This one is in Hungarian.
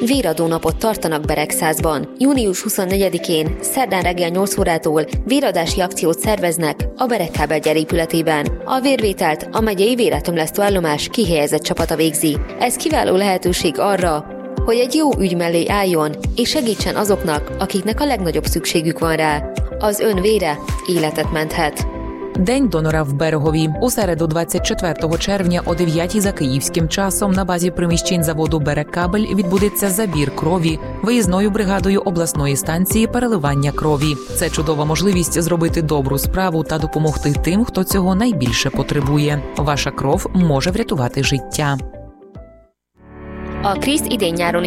véradónapot tartanak Beregszázban. Június 24-én, szerdán reggel 8 órától véradási akciót szerveznek a Beregkábelgyár épületében. A vérvételt a megyei vérötömlesztő állomás kihelyezett csapata végzi. Ez kiváló lehetőség arra, hogy egy jó ügy mellé álljon és segítsen azoknak, akiknek a legnagyobb szükségük van rá. Az ön vére életet menthet. День донора в Берегові. У середу 24 червня о 9 за київським часом на базі приміщень заводу «Берегкабель» відбудеться забір крові виїзною бригадою обласної станції переливання крові. Це чудова можливість зробити добру справу та допомогти тим, хто цього найбільше потребує. Ваша кров може врятувати життя. A Krisz idén-nyáron